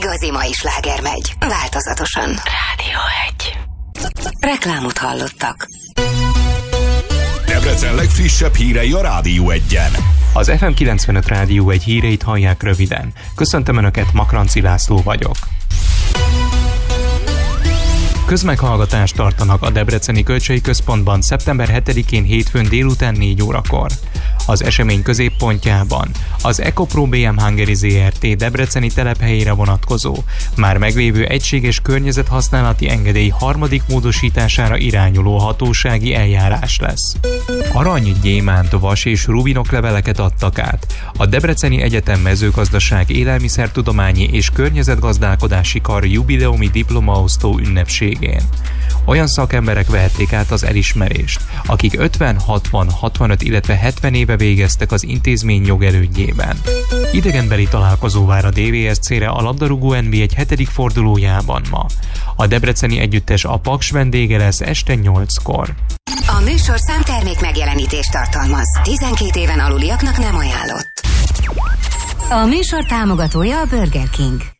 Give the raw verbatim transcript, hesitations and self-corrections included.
igazi mai sláger megy, változatosan. Rádió egy. Reklámot hallottak. Debrecen legfrissebb hírei a Rádió egyen. Az ef em kilencvenöt Rádió egy híreit hallják röviden. Köszöntöm Önöket, Makranci László vagyok. Közmeghallgatást tartanak a Debreceni Kölcsei Központban szeptember hetedikén hétfőn délután négy órakor. Az esemény középpontjában az EcoPro bé em Hungary zé er té debreceni telephelyére vonatkozó, már meglévő egységes környezethasználati engedély harmadik módosítására irányuló hatósági eljárás lesz. Arany, gyémánt, vas és rubinok leveleket adtak át a Debreceni Egyetem Mezőgazdaság Élelmiszertudományi és Környezetgazdálkodási Kar jubileumi diplomaosztó ünnepségén. Olyan szakemberek vehették át az elismerést, akik ötven, hatvan, hatvanöt, illetve hetven éve végeztek az intézmény jogelődjében. Idegenbeli találkozó vár a dé vé es cére a labdarúgó en bé egy hetedik fordulójában ma. A debreceni együttes a Paks vendége lesz este nyolckor. A műsor számtermék megjelenítést tartalmaz. tizenkét éven aluliaknak nem ajánlott. A műsor támogatója a Burger King.